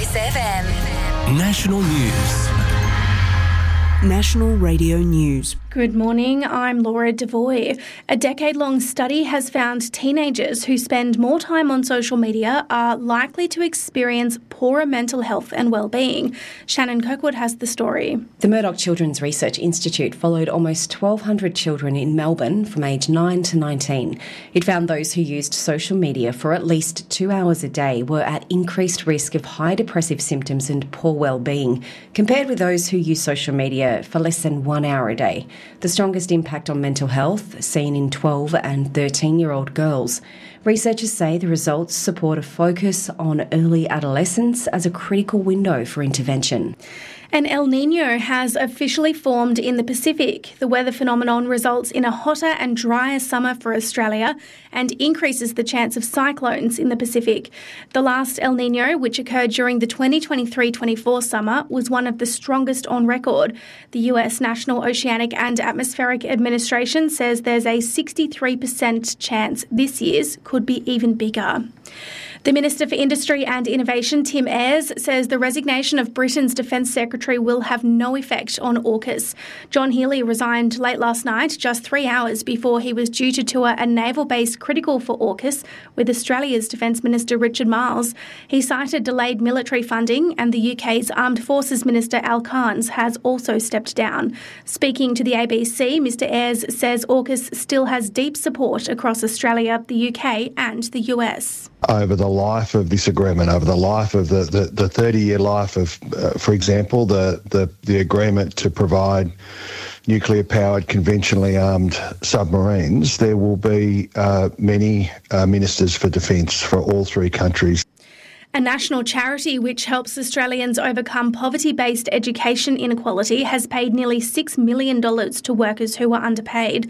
Voice FM. National News. National Radio News. Good morning, I'm Laura Devoy. A decade-long study has found teenagers who spend more time on social media are likely to experience poorer mental health and well-being. Shannon Kirkwood has the story. The Murdoch Children's Research Institute followed almost 1,200 children in Melbourne from age 9 to 19. It found those who used social media for at least 2 hours a day were at increased risk of high depressive symptoms and poor well-being, compared with those who use social media for less than 1 hour a day. The strongest impact on mental health seen in 12 and 13-year-old girls. Researchers say the results support a focus on early adolescence as a critical window for intervention. An El Niño has officially formed in the Pacific. The weather phenomenon results in a hotter and drier summer for Australia and increases the chance of cyclones in the Pacific. The last El Niño, which occurred during the 2023-24 summer, was one of the strongest on record. The US National Oceanic and Atmospheric Administration says there's a 63% chance this year's could be even bigger. The Minister for Industry and Innovation, Tim Ayres, says the resignation of Britain's Defence Secretary will have no effect on AUKUS. John Healey resigned late last night, just 3 hours before he was due to tour a naval base critical for AUKUS with Australia's Defence Minister Richard Marles. He cited delayed military funding, and the UK's Armed Forces Minister Al Carnes has also stepped down. Speaking to the ABC, Mr Ayres says AUKUS still has deep support across Australia, the UK and the US. Over the life of this agreement, over the life of the 30-year life of, for example, the agreement to provide nuclear-powered, conventionally armed submarines, there will be many ministers for defence for all three countries. A national charity which helps Australians overcome poverty-based education inequality has paid nearly $6 million to workers who were underpaid.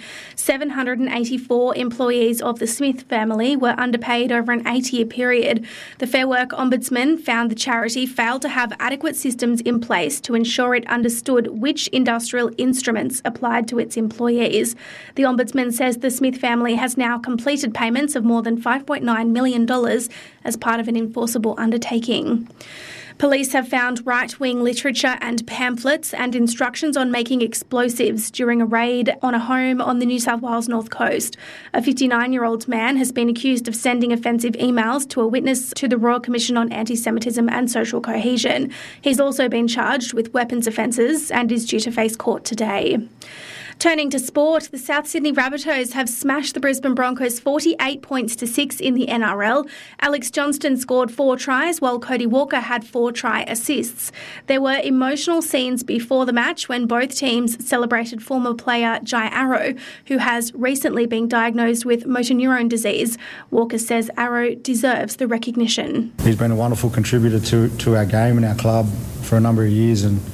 784 employees of the Smith family were underpaid over an 8-year period. The Fair Work Ombudsman found the charity failed to have adequate systems in place to ensure it understood which industrial instruments applied to its employees. The Ombudsman says the Smith family has now completed payments of more than $5.9 million as part of an enforceable undertaking. Police have found right-wing literature and pamphlets and instructions on making explosives during a raid on a home on the New South Wales North Coast. A 59-year-old man has been accused of sending offensive emails to a witness to the Royal Commission on Anti-Semitism and Social Cohesion. He's also been charged with weapons offences and is due to face court today. Turning to sport, the South Sydney Rabbitohs have smashed the Brisbane Broncos 48 points to 6 in the NRL. Alex Johnston scored 4 tries while Cody Walker had 4 try assists. There were emotional scenes before the match when both teams celebrated former player Jai Arrow, who has recently been diagnosed with motor neurone disease. Walker says Arrow deserves the recognition. He's been a wonderful contributor to our game and our club for a number of years, and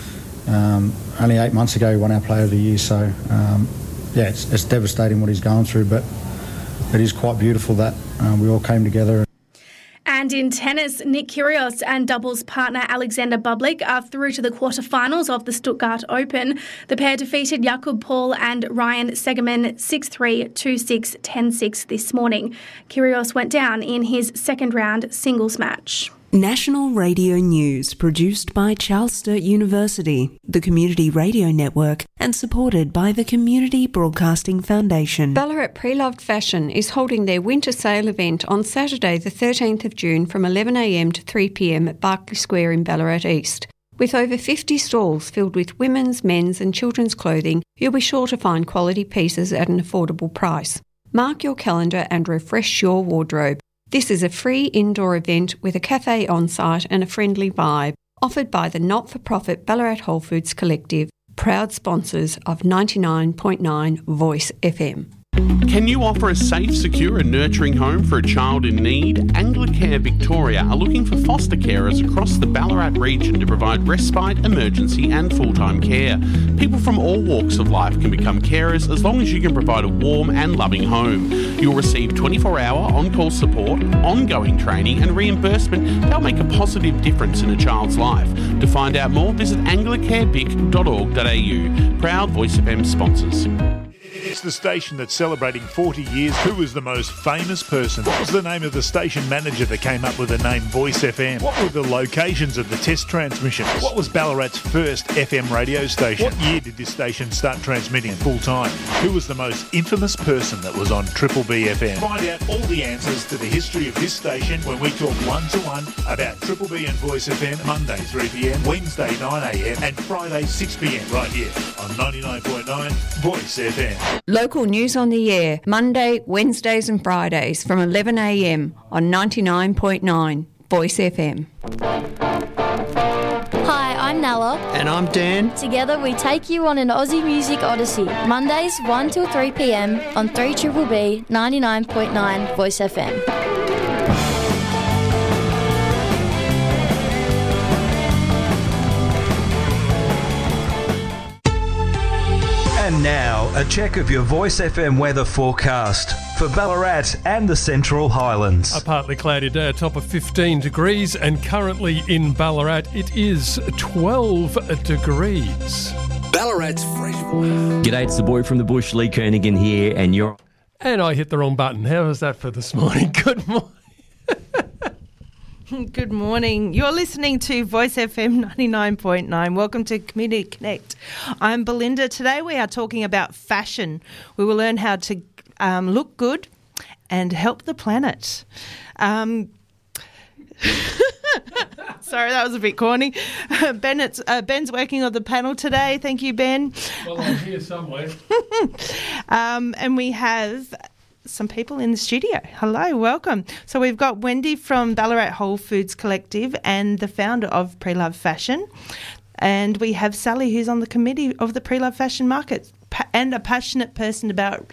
only 8 months ago he won our Player of the Year, so it's devastating what he's going through, but it is quite beautiful that we all came together. And in tennis, Nick Kyrgios and doubles partner Alexander Bublik are through to the quarterfinals of the Stuttgart Open. The pair defeated Jakub Paul and Ryan Segerman 6-3, 2-6, 10-6 this morning. Kyrgios went down in his second round singles match. National Radio News, produced by Charles Sturt University, the Community Radio Network, and supported by the Community Broadcasting Foundation. Ballarat Pre-Loved Fashion is holding their winter sale event on Saturday the 13th of June from 11am to 3pm at Barclay Square in Ballarat East. With over 50 stalls filled with women's, men's and children's clothing, you'll be sure to find quality pieces at an affordable price. Mark your calendar and refresh your wardrobe. This is a free indoor event with a cafe on site and a friendly vibe, offered by the not-for-profit Ballarat Whole Foods Collective, proud sponsors of 99.9 Voice FM. Can you offer a safe, secure and nurturing home for a child in need? Anglicare Victoria are looking for foster carers across the Ballarat region to provide respite, emergency and full-time care. People from all walks of life can become carers as long as you can provide a warm and loving home. You'll receive 24-hour on-call support, ongoing training and reimbursement that'll make a positive difference in a child's life. To find out more, visit anglicarevic.org.au. Proud Voice FM sponsors. It's the station that's celebrating 40 years. Who was the most famous person? What was the name of the station manager that came up with the name Voice FM? What were the locations of the test transmissions? What was Ballarat's first FM radio station? What year did this station start transmitting full time? Who was the most infamous person that was on Triple B FM? Find out all the answers to the history of this station when we talk one-to-one about Triple B and Voice FM, Monday 3pm, Wednesday 9am and Friday 6pm right here on 99.9 Voice FM. Local news on the air, Monday, Wednesdays and Fridays from 11am on 99.9 Voice FM. Hi, I'm Nella. And I'm Dan. Together we take you on an Aussie music odyssey. Mondays 1 till 3pm on 3BBB 99.9 Voice FM. And now, a check of your Voice FM weather forecast for Ballarat and the Central Highlands. A partly cloudy day, a top of 15 degrees, and currently in Ballarat it is 12 degrees. Ballarat's Fresh Voice. G'day, it's the boy from the bush, Lee Kernaghan here, and you're... And I hit the wrong button. How was that for this morning? Good morning. Good morning. You're listening to Voice FM 99.9. Welcome to Community Connect. I'm Belinda. Today we are talking about fashion. We will learn how to look good and help the planet. Sorry, that was a bit corny. Ben's working on the panel today. Thank you, Ben. Well, I'm here somewhere. And we have some people in the studio. Hello, welcome. So we've got Wendy from Ballarat Whole Foods Collective and the founder of Pre-Love Fashion. And we have Sally, who's on the committee of the Pre-Love Fashion Market and a passionate person about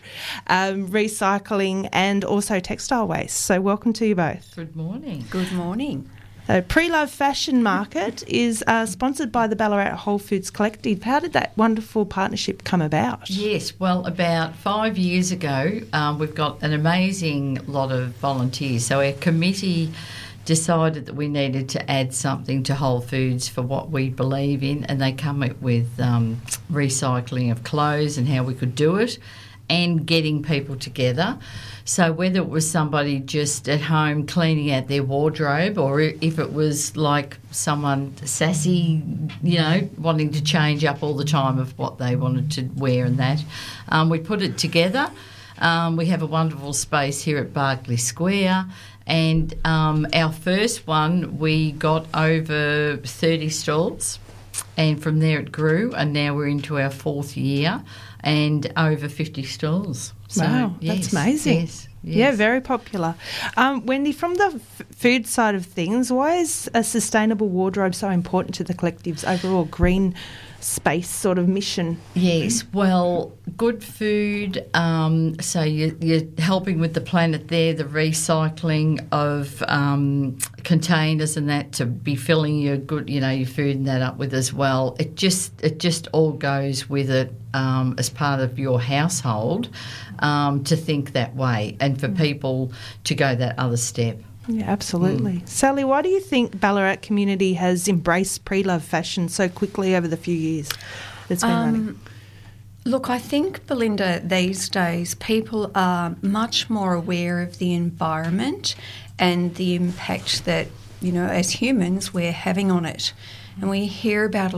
recycling and also textile waste. So welcome to you both. Good morning. Good morning. Pre-Love Fashion Market is sponsored by the Ballarat Whole Foods Collective. How did that wonderful partnership come about? Yes, well, about 5 years ago, we've got an amazing lot of volunteers. So our committee decided that we needed to add something to Whole Foods for what we believe in, and they come up with recycling of clothes and how we could do it and getting people together. So whether it was somebody just at home cleaning out their wardrobe or if it was like someone sassy, you know, wanting to change up all the time of what they wanted to wear and that, we put it together. We have a wonderful space here at Berkeley Square, and our first one we got over 30 stalls, and from there it grew, and now we're into our fourth year and over 50 stalls. So, wow, yes, that's amazing. Yes. Yeah, very popular. Wendy, from the food side of things, why is a sustainable wardrobe so important to the collective's overall green space sort of mission? Yes, well, good food, so you're helping with the planet there, the recycling of containers and that to be filling your good, you know, your food and that up with as well. It just all goes with it as part of your household to think that way and for people to go that other step. Yeah, absolutely. Sally, why do you think Ballarat community has embraced pre-love fashion so quickly over the few years it's been running? Look, I think, Belinda, these days people are much more aware of the environment and the impact that, you know, as humans we're having on it. And we hear about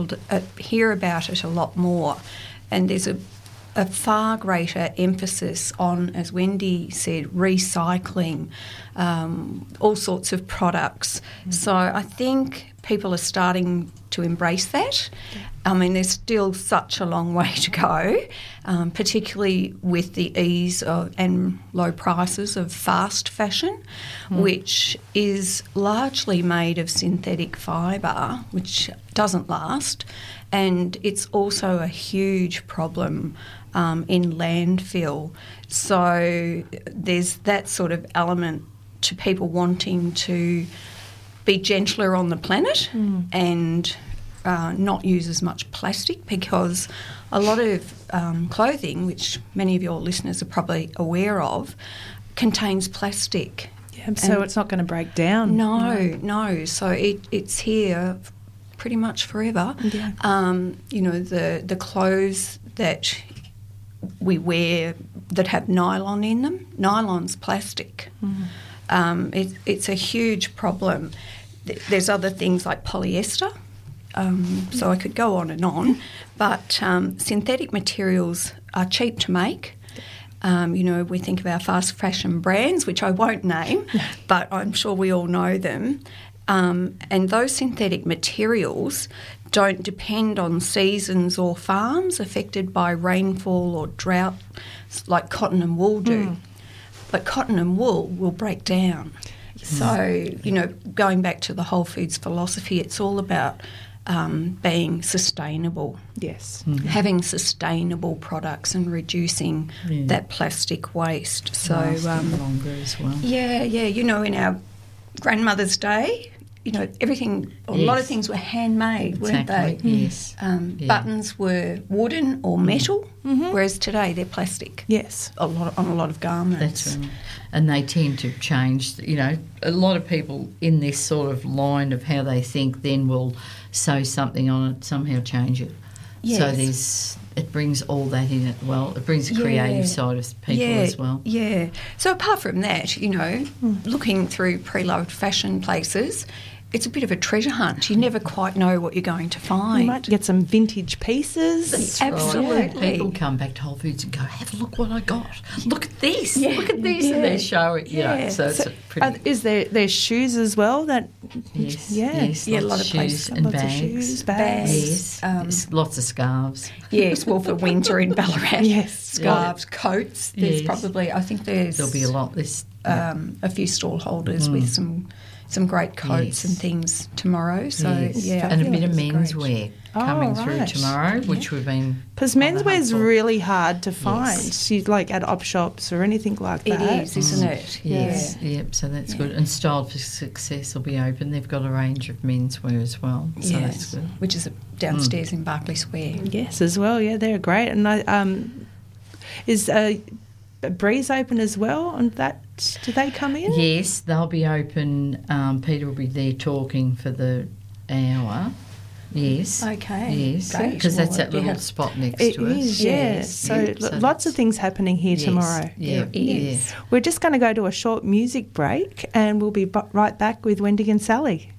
it a lot more. And there's a far greater emphasis on, as Wendy said, recycling, all sorts of products. So I think people are starting to embrace that. I mean, there's still such a long way to go, particularly with the ease of, and low prices of fast fashion, which is largely made of synthetic fibre, which doesn't last. And it's also a huge problem in landfill. So there's that sort of element to people wanting to be gentler on the planet and not use as much plastic, because a lot of clothing, which many of your listeners are probably aware of, contains plastic. Yeah, so it's not going to break down. No. So it's here pretty much forever. Yeah. You know, the clothes that we wear that have nylon in them. Nylon's plastic. It's a huge problem. There's other things like polyester. So I could go on and on, but synthetic materials are cheap to make. We think of our fast fashion brands, which I won't name, but I'm sure we all know them. And those synthetic materials don't depend on seasons or farms affected by rainfall or drought like cotton and wool do. But cotton and wool will break down. So, going back to the Whole Foods philosophy, it's all about being sustainable. Yes. Having sustainable products and reducing that plastic waste. So longer as well. Yeah. In our grandmother's day, everything, a lot of things were handmade, weren't they? Yes. Buttons were wooden or metal, whereas today they're plastic. Yes. On a lot of garments. That's right. And they tend to change, a lot of people in this sort of line of how they think then will sew something on it, somehow change it. Yes. So it brings all that in it. Well, it brings the creative side of people as well. Yeah. So apart from that, looking through pre-loved fashion places, it's a bit of a treasure hunt. You never quite know what you're going to find. You might get some vintage pieces. That's absolutely. Right. People come back to Whole Foods and go, have a look what I got. Look at this. Look at this. And they show it. So it's pretty... Is there shoes as well? That Yes. A lot of places. And lots bags. of shoes, bags. Yes. Lots of scarves. Yes, well, for winter in Ballarat. Yes. Scarves, coats. There's probably, I think there'll be a lot. There's a few stall holders with some great coats and things tomorrow. So and a bit of menswear coming through tomorrow, which we've been because menswear is really hard to find. Like at op shops or anything like that. It is, isn't it? Yes. Yep. So that's good. And Style for Success will be open. They've got a range of menswear as well. So that's good. Which is downstairs in Berkeley Square. Yes, as well. Yeah, they're great. And is Breeze open as well on that? Do they come in? Yes, they'll be open. Peter will be there talking for the hour. Yes. Okay. Yes, because that's that little spot next to us. It is, yes. So lots of things happening here tomorrow. Yeah, it is. We're just going to go to a short music break and we'll be right back with Wendy and Sally.